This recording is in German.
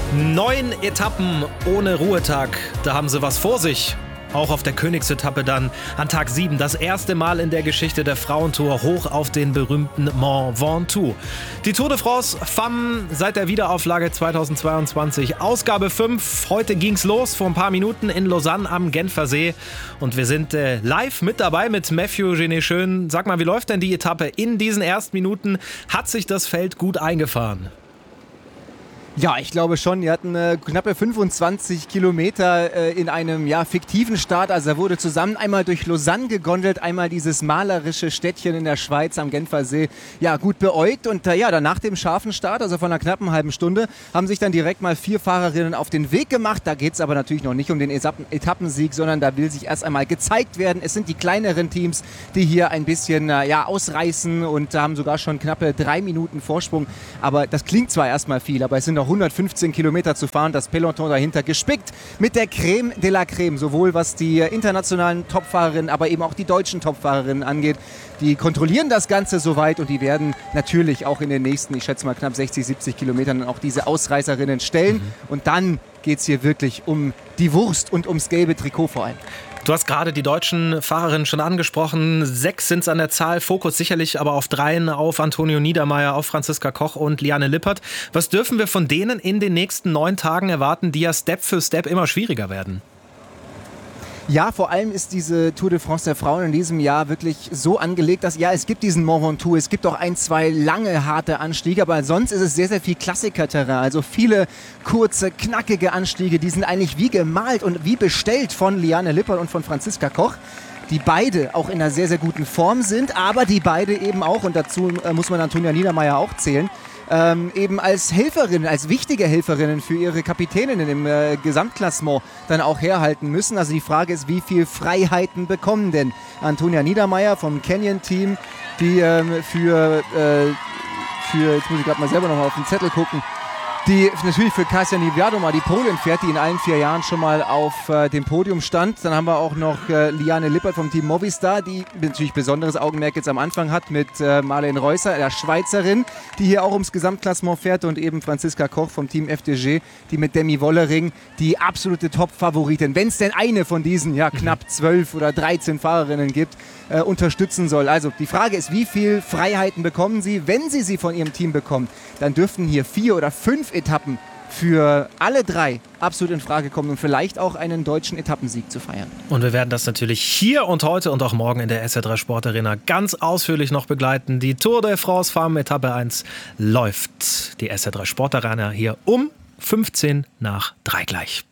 9 Etappen ohne Ruhetag, da haben sie was vor sich. Auch auf der Königsetappe dann an Tag 7, das erste Mal in der Geschichte der Frauentour hoch auf den berühmten Mont Ventoux. Die Tour de France Femmes seit der Wiederauflage 2022, Ausgabe 5. Heute ging's los vor ein paar Minuten in Lausanne am Genfersee und wir sind live mit dabei mit Mathieu Genet-Schön. Sag mal, wie läuft denn die Etappe in diesen ersten Minuten? Hat sich das Feld gut eingefahren? Ja, ich glaube schon. Die hatten knappe 25 Kilometer in einem fiktiven Start. Also er wurde zusammen einmal durch Lausanne gegondelt, einmal dieses malerische Städtchen in der Schweiz am Genfersee gut beäugt. Und dann nach dem scharfen Start, also von einer knappen halben Stunde, haben sich dann direkt mal 4 Fahrerinnen auf den Weg gemacht. Da geht es aber natürlich noch nicht um den Etappensieg, sondern da will sich erst einmal gezeigt werden. Es sind die kleineren Teams, die hier ein bisschen ausreißen und haben sogar schon knappe 3 Minuten Vorsprung. Aber das klingt zwar erstmal viel, aber es sind noch 115 Kilometer zu fahren, das Peloton dahinter gespickt mit der Creme de la Creme, sowohl was die internationalen Topfahrerinnen, aber eben auch die deutschen Topfahrerinnen angeht. Die kontrollieren das Ganze soweit und die werden natürlich auch in den nächsten, ich schätze mal knapp 60, 70 Kilometern auch diese Ausreißerinnen stellen. Und dann geht es hier wirklich um die Wurst und ums gelbe Trikot vor allem. Du hast gerade die deutschen Fahrerinnen schon angesprochen. 6 sind es an der Zahl. Fokus sicherlich aber auf 3, auf Antonia Niedermaier, auf Franziska Koch und Liane Lippert. Was dürfen wir von denen in den nächsten 9 Tagen erwarten, die ja Step für Step immer schwieriger werden? Ja, vor allem ist diese Tour de France der Frauen in diesem Jahr wirklich so angelegt, dass es gibt diesen Mont Ventoux, es gibt auch 1, 2 lange, harte Anstiege, aber sonst ist es sehr, sehr viel Klassikerterrain. Also viele kurze, knackige Anstiege, die sind eigentlich wie gemalt und wie bestellt von Liane Lippert und von Franziska Koch, die beide auch in einer sehr, sehr guten Form sind, aber die beide eben auch, und dazu muss man Antonia Niedermaier auch zählen, eben als Helferinnen, als wichtige Helferinnen für ihre Kapitäninnen im Gesamtklassement dann auch herhalten müssen. Also die Frage ist, wie viel Freiheiten bekommen denn Antonia Niedermaier vom Canyon-Team, die für jetzt muss ich gerade mal selber nochmal auf den Zettel gucken, die natürlich für Kasia Niewiadoma, die Polin fährt, die in allen 4 Jahren schon mal auf dem Podium stand. Dann haben wir auch noch Liane Lippert vom Team Movistar, die natürlich besonderes Augenmerk jetzt am Anfang hat mit Marlene Reusser, der Schweizerin, die hier auch ums Gesamtklassement fährt, und eben Franziska Koch vom Team FDG, die mit Demi Wollering die absolute Top-Favoritin, wenn es denn eine von diesen knapp 12 oder 13 Fahrerinnen gibt, unterstützen soll. Also die Frage ist, wie viel Freiheiten bekommen sie? Wenn sie von ihrem Team bekommen, dann dürften hier 4 oder 5 Etappen für alle 3 absolut in Frage kommen und vielleicht auch einen deutschen Etappensieg zu feiern. Und wir werden das natürlich hier und heute und auch morgen in der SR3 Sportarena ganz ausführlich noch begleiten. Die Tour de France Femmes Etappe 1 läuft. Die SR3 Sportarena hier um 15 nach 3 gleich.